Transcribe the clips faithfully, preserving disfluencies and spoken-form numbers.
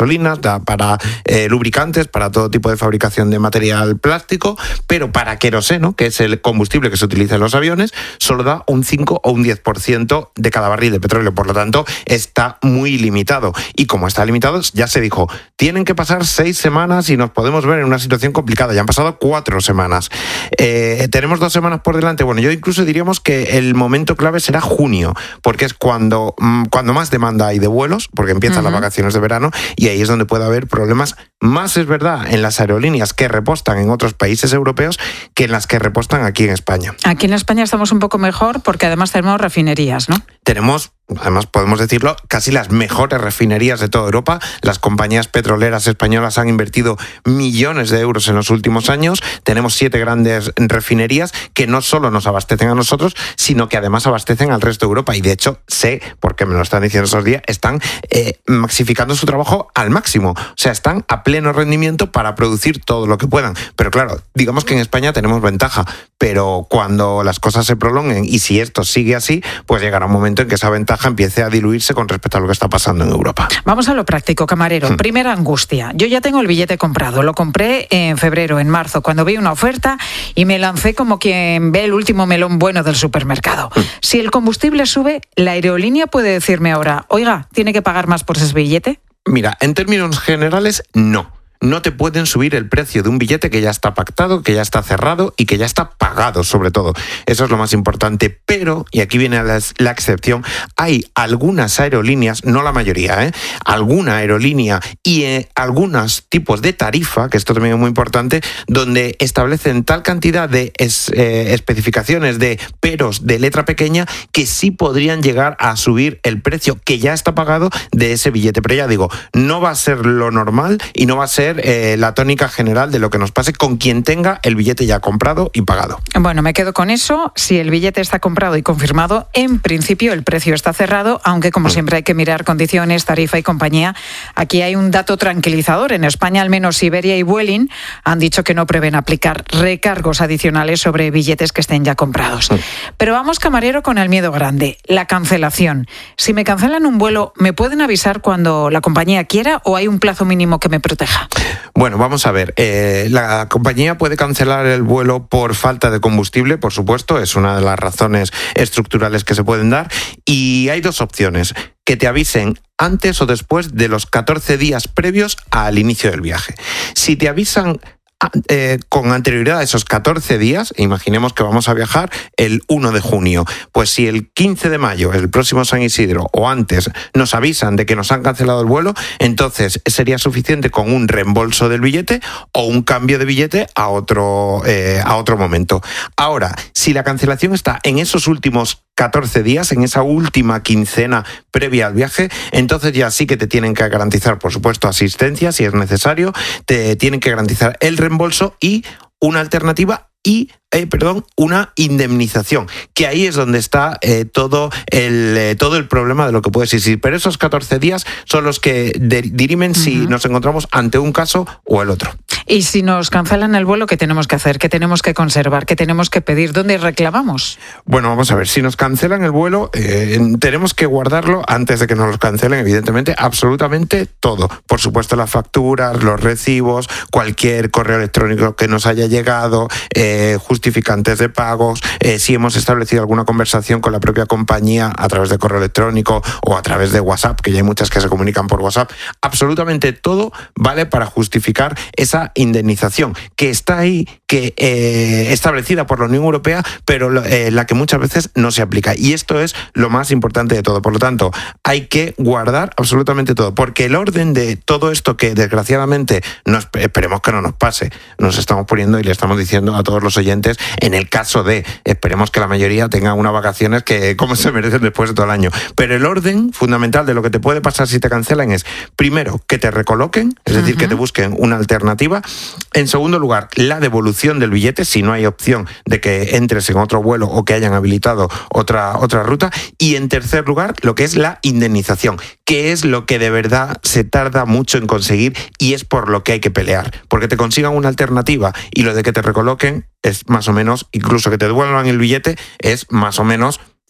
gasolinas, da para eh, lubricantes, para todo tipo de fabricación de material plástico, pero para queroseno, que es el combustible que se utiliza en los aviones, solo da un cinco o un diez por ciento de cada barril de petróleo. Por lo tanto, está muy limitado. Y como está limitado, ya se dijo, tienen que pasar seis semanas y nos podemos ver en una situación complicada. Ya han pasado cuatro semanas. Eh, tenemos dos semanas por delante. Bueno, yo incluso diríamos que el momento clave será junio, porque es cuando, cuando más demanda hay de vuelos, porque empiezan uh-huh. las vacaciones de verano, y ahí es donde puede haber problemas. Más es verdad en las aerolíneas que repostan en otros países europeos que en las que repostan aquí en España. Aquí en España estamos un poco mejor porque además tenemos refinerías, ¿no? Tenemos, además podemos decirlo, casi las mejores refinerías de toda Europa. Las compañías petroleras españolas han invertido millones de euros en los últimos años. Tenemos siete grandes refinerías que no solo nos abastecen a nosotros, sino que además abastecen al resto de Europa. Y de hecho, sé, porque me lo están diciendo esos días, están eh, maxificando su trabajo al máximo. O sea, están a pleno rendimiento para producir todo lo que puedan. Pero claro, digamos que en España tenemos ventaja, pero cuando las cosas se prolonguen y si esto sigue así, pues llegará un momento en que esa ventaja empiece a diluirse con respecto a lo que está pasando en Europa. Vamos a lo práctico, camarero. Hmm. Primera angustia. Yo ya tengo el billete comprado. Lo compré en febrero, en marzo, cuando vi una oferta y me lancé como quien ve el último melón bueno del supermercado. Hmm. Si el combustible sube, ¿la aerolínea puede decirme ahora, oiga, tiene que pagar más por ese billete? Mira, en términos generales, no. No te pueden subir el precio de un billete que ya está pactado, que ya está cerrado y que ya está pagado, sobre todo. Eso es lo más importante. Pero, y aquí viene la, la excepción, hay algunas aerolíneas, no la mayoría, ¿eh? alguna aerolínea y eh, algunos tipos de tarifa, que esto también es muy importante, donde establecen tal cantidad de es, eh, especificaciones, de peros de letra pequeña, que sí podrían llegar a subir el precio que ya está pagado de ese billete. Pero ya digo, no va a ser lo normal y no va a ser Eh, la tónica general de lo que nos pase con quien tenga el billete ya comprado y pagado. Bueno, me quedo con eso. Si el billete está comprado y confirmado, en principio el precio está cerrado, aunque como mm. siempre hay que mirar condiciones, tarifa y compañía. Aquí hay un dato tranquilizador. En España, al menos Iberia y Vueling han dicho que no prevén aplicar recargos adicionales sobre billetes que estén ya comprados. Mm. Pero vamos, camarero, con el miedo grande, la cancelación. Si me cancelan un vuelo, ¿me pueden avisar cuando la compañía quiera o hay un plazo mínimo que me proteja? Bueno, vamos a ver. Eh, la compañía puede cancelar el vuelo por falta de combustible, por supuesto, es una de las razones estructurales que se pueden dar. Y hay dos opciones: que te avisen antes o después de los catorce días previos al inicio del viaje. Si te avisan Eh, con anterioridad a esos catorce días, imaginemos que vamos a viajar el uno de junio, pues si el quince de mayo, el próximo San Isidro, o antes, nos avisan de que nos han cancelado el vuelo, entonces sería suficiente con un reembolso del billete o un cambio de billete a otro, eh, a otro momento. Ahora, si la cancelación está en esos últimos catorce días, en esa última quincena previa al viaje, entonces ya sí que te tienen que garantizar, por supuesto, asistencia si es necesario, te tienen que garantizar el reembolso y una alternativa y, eh, perdón, una indemnización, que ahí es donde está eh, todo, el, eh, todo el problema de lo que puede existir. Pero esos catorce días son los que de- dirimen uh-huh. si nos encontramos ante un caso o el otro. Y si nos cancelan el vuelo, ¿qué tenemos que hacer? ¿Qué tenemos que conservar? ¿Qué tenemos que pedir? ¿Dónde reclamamos? Bueno, vamos a ver, si nos cancelan el vuelo, eh, tenemos que guardarlo antes de que nos lo cancelen, evidentemente, absolutamente todo. Por supuesto, las facturas, los recibos, cualquier correo electrónico que nos haya llegado, eh, justificantes de pagos, eh, si hemos establecido alguna conversación con la propia compañía a través de correo electrónico o a través de WhatsApp, que ya hay muchas que se comunican por WhatsApp, absolutamente todo vale para justificar esa indemnización, que está ahí, que eh, establecida por la Unión Europea, pero eh, la que muchas veces no se aplica. Y esto es lo más importante de todo. Por lo tanto, hay que guardar absolutamente todo, porque el orden de todo esto que desgraciadamente no, esperemos que no nos pase, nos estamos poniendo y le estamos diciendo a todos los oyentes, en el caso de, esperemos que la mayoría tenga unas vacaciones que como se merecen después de todo el año. Pero el orden fundamental de lo que te puede pasar si te cancelan es, primero, que te recoloquen, es decir, uh-huh. que te busquen una alternativa. En segundo lugar, la devolución del billete, si no hay opción de que entres en otro vuelo o que hayan habilitado otra, otra ruta. Y en tercer lugar, lo que es la indemnización, que es lo que de verdad se tarda mucho en conseguir y es por lo que hay que pelear. Porque te consigan una alternativa y lo de que te recoloquen es más o menos, incluso que te devuelvan el billete, es más o menos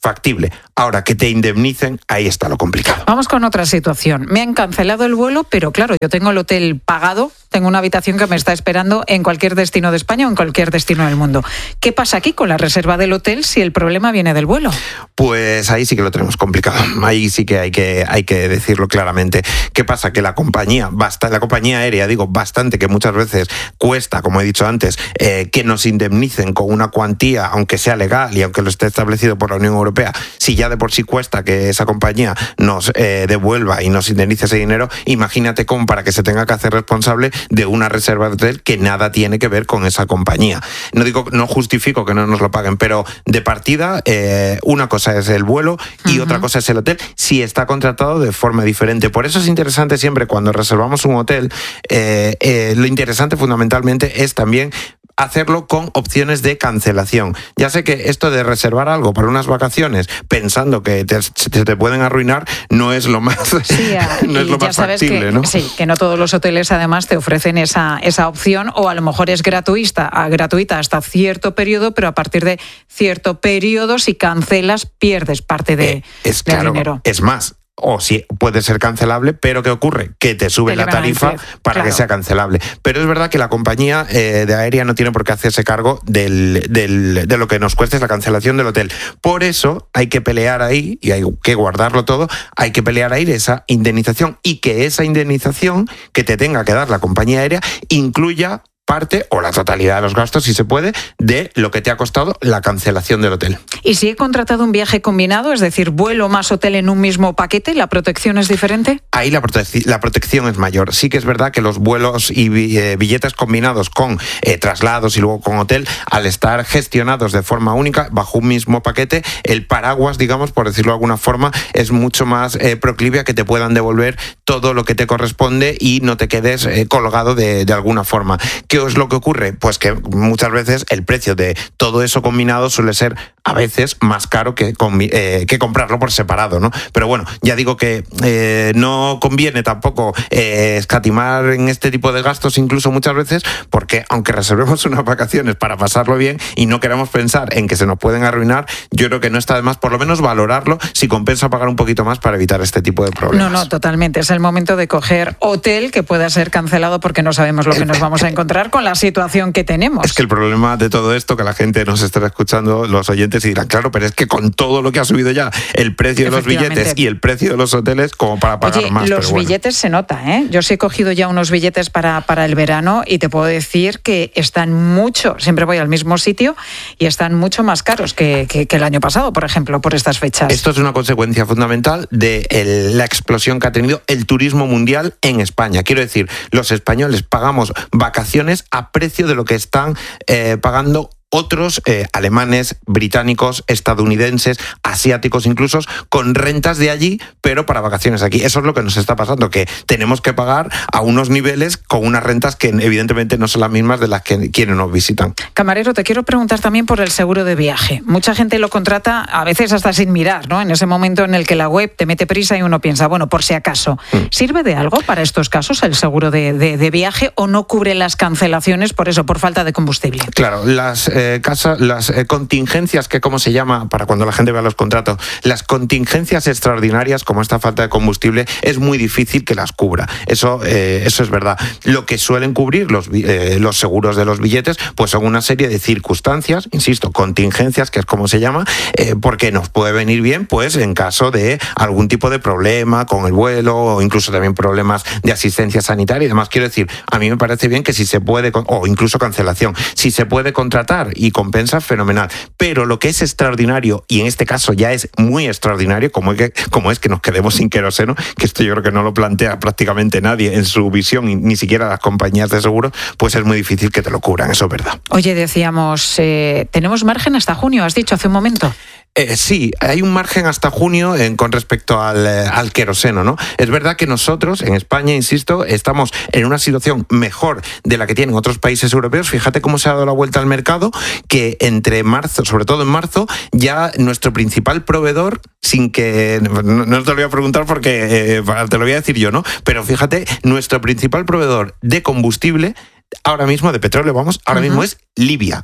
factible. Ahora, que te indemnicen, ahí está lo complicado. Vamos con otra situación. Me han cancelado el vuelo, pero claro, yo tengo el hotel pagado, tengo una habitación que me está esperando en cualquier destino de España o en cualquier destino del mundo. ¿Qué pasa aquí con la reserva del hotel si el problema viene del vuelo? Pues ahí sí que lo tenemos complicado. Ahí sí que hay que, hay que decirlo claramente. ¿Qué pasa? Que la compañía, basta, la compañía aérea, digo, bastante, que muchas veces cuesta, como he dicho antes, eh, que nos indemnicen con una cuantía, aunque sea legal y aunque lo esté establecido por la Unión Europea, si ya de por sí cuesta que esa compañía nos eh, devuelva y nos indemnice ese dinero, imagínate cómo para que se tenga que hacer responsable de una reserva de hotel que nada tiene que ver con esa compañía. No digo, no justifico que no nos lo paguen, pero de partida, eh, una cosa es el vuelo y uh-huh. otra cosa es el hotel, si está contratado de forma diferente. Por eso es interesante siempre cuando reservamos un hotel, eh, eh, lo interesante fundamentalmente es también hacerlo con opciones de cancelación. Ya sé que esto de reservar algo para unas vacaciones pensando que te, te, te pueden arruinar no es lo más, sí, no es lo más factible, que, ¿no? Sí, que no todos los hoteles además te ofrecen esa, esa opción, o a lo mejor es gratuita, gratuita hasta cierto periodo, pero a partir de cierto periodo, si cancelas, pierdes parte de, eh, es, del claro, dinero. Es más, o si puede ser cancelable, pero ¿qué ocurre? Que te sube la tarifa para claro. que sea cancelable. Pero es verdad que la compañía eh, de aérea no tiene por qué hacerse cargo del, del, de lo que nos cueste la cancelación del hotel. Por eso hay que pelear ahí, y hay que guardarlo todo, hay que pelear ahí esa indemnización, y que esa indemnización que te tenga que dar la compañía aérea incluya parte o la totalidad de los gastos, si se puede, de lo que te ha costado la cancelación del hotel. ¿Y si he contratado un viaje combinado, es decir, vuelo más hotel en un mismo paquete, la protección es diferente? Ahí la, prote- la protección es mayor. Sí que es verdad que los vuelos y eh, billetes combinados con eh, traslados y luego con hotel, al estar gestionados de forma única, bajo un mismo paquete, el paraguas, digamos, por decirlo de alguna forma, es mucho más eh, proclive a que te puedan devolver todo lo que te corresponde y no te quedes eh, colgado de, de alguna forma. ¿Qué es lo que ocurre? Pues que muchas veces el precio de todo eso combinado suele ser a veces más caro que, eh, que comprarlo por separado, ¿no? Pero bueno, ya digo que eh, no conviene tampoco eh, escatimar en este tipo de gastos, incluso muchas veces, porque aunque reservemos unas vacaciones para pasarlo bien y no queramos pensar en que se nos pueden arruinar, yo creo que no está de más por lo menos valorarlo si compensa pagar un poquito más para evitar este tipo de problemas. No, no, totalmente. Es el momento de coger hotel que pueda ser cancelado porque no sabemos lo que nos vamos a encontrar con la situación que tenemos. Es que el problema de todo esto, que la gente nos estará escuchando, los oyentes, y dirán, claro, pero es que con todo lo que ha subido ya el precio de los billetes y el precio de los hoteles, como para pagar Oye, más. los pero bueno. billetes se nota, ¿eh? Yo sí he cogido ya unos billetes para, para el verano y te puedo decir que están mucho, siempre voy al mismo sitio y están mucho más caros que, que, que el año pasado, por ejemplo, por estas fechas. Esto es una consecuencia fundamental de el, la explosión que ha tenido el turismo mundial en España. Quiero decir, los españoles pagamos vacaciones a precio de lo que están eh, pagando otros eh, alemanes, británicos, estadounidenses, asiáticos incluso, con rentas de allí, pero para vacaciones aquí. Eso es lo que nos está pasando, que tenemos que pagar a unos niveles con unas rentas que evidentemente no son las mismas de las que quienes nos visitan. Camarero, te quiero preguntar también por el seguro de viaje. Mucha gente lo contrata a veces hasta sin mirar, ¿no? En ese momento en el que la web te mete prisa y uno piensa, bueno, por si acaso. Mm. ¿Sirve de algo para estos casos el seguro de, de, de viaje o no cubre las cancelaciones por eso, por falta de combustible? Claro, las... Eh, Eh, casa, las eh, contingencias, que como se llama para cuando la gente vea los contratos, las contingencias extraordinarias como esta falta de combustible, es muy difícil que las cubra. Eso, eh, eso es verdad. Lo que suelen cubrir los, eh, los seguros de los billetes, pues son una serie de circunstancias, insisto, contingencias, que es como se llama, eh, porque nos puede venir bien, pues en caso de algún tipo de problema con el vuelo o incluso también problemas de asistencia sanitaria y demás. Quiero decir, a mí me parece bien que si se puede, o incluso cancelación, si se puede contratar y compensa, fenomenal. Pero lo que es extraordinario, y en este caso ya es muy extraordinario, como es que, como es que nos quedemos sin queroseno, que esto yo creo que no lo plantea prácticamente nadie en su visión, y ni siquiera las compañías de seguros, pues es muy difícil que te lo cubran, eso es verdad. Oye, decíamos, eh, tenemos margen hasta junio, has dicho hace un momento. Eh, sí, hay un margen hasta junio en, con respecto al, eh, al queroseno, ¿no? Es verdad que nosotros, en España, insisto, estamos en una situación mejor de la que tienen otros países europeos. Fíjate cómo se ha dado la vuelta al mercado, que entre marzo, sobre todo en marzo, ya nuestro principal proveedor, sin que... No, no te lo voy a preguntar porque eh, te lo voy a decir yo, ¿no? Pero fíjate, nuestro principal proveedor de combustible, ahora mismo, de petróleo, vamos, ahora uh-huh. mismo es Libia.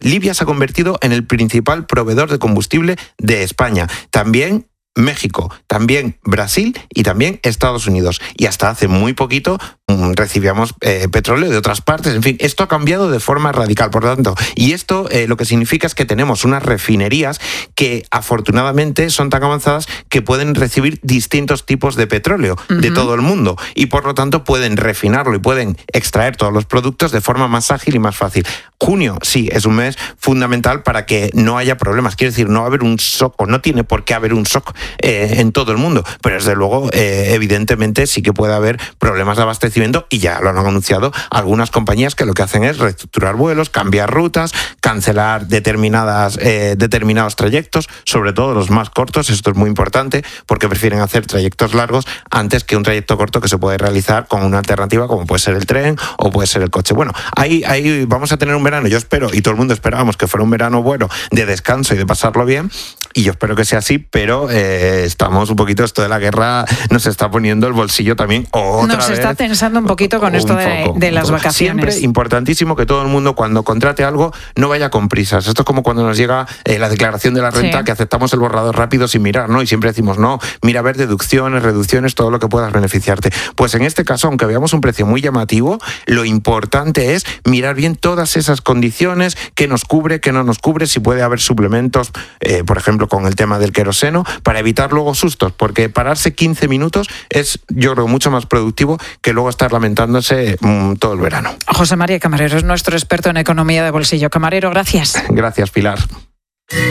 Libia se ha convertido en el principal proveedor de combustible de España. También México, también Brasil y también Estados Unidos. Y hasta hace muy poquito mmm, recibíamos eh, petróleo de otras partes. En fin, esto ha cambiado de forma radical, por lo tanto. Y esto eh, lo que significa es que tenemos unas refinerías que afortunadamente son tan avanzadas que pueden recibir distintos tipos de petróleo uh-huh. de todo el mundo. Y por lo tanto pueden refinarlo y pueden extraer todos los productos de forma más ágil y más fácil. Junio, sí, es un mes fundamental para que no haya problemas. Quiero decir, no va a haber un shock, o no tiene por qué haber un shock eh, en todo el mundo. Pero desde luego, eh, evidentemente, sí que puede haber problemas de abastecimiento y ya lo han anunciado algunas compañías que lo que hacen es reestructurar vuelos, cambiar rutas, cancelar determinadas, eh, determinados trayectos, sobre todo los más cortos. Esto es muy importante porque prefieren hacer trayectos largos antes que un trayecto corto que se puede realizar con una alternativa como puede ser el tren o puede ser el coche. Bueno, ahí, ahí vamos a tener un verano, yo espero, y todo el mundo esperábamos que fuera un verano bueno, de descanso y de pasarlo bien, y yo espero que sea así, pero eh, estamos un poquito, esto de la guerra nos está poniendo el bolsillo también otra nos vez. está tensando un poquito con esto de, poco, de las vacaciones. Siempre importantísimo que todo el mundo, cuando contrate algo, no vaya con prisas. Esto es como cuando nos llega eh, la declaración de la renta, sí. que aceptamos el borrador rápido sin mirar, ¿no? Y siempre decimos, no, mira a ver deducciones, reducciones, todo lo que puedas beneficiarte. Pues en este caso, aunque veamos un precio muy llamativo, lo importante es mirar bien todas esas condiciones, qué nos cubre, qué no nos cubre, si puede haber suplementos, eh, por ejemplo, con el tema del queroseno, para evitar luego sustos, porque pararse quince minutos es, yo creo, mucho más productivo que luego estar lamentándose mmm, todo el verano. José María Camarero es nuestro experto en economía de bolsillo. Camarero, gracias. Gracias, Pilar.